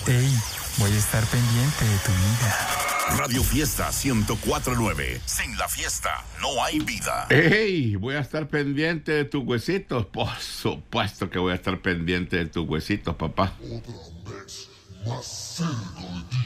Ey, voy a estar pendiente de tu vida. Radio Fiesta 104.9. Sin la fiesta no hay vida. ¡Ey! Voy a estar pendiente de tus huesitos. Por supuesto que voy a estar pendiente de tus huesitos, papá. Otra vez más cerca de ti.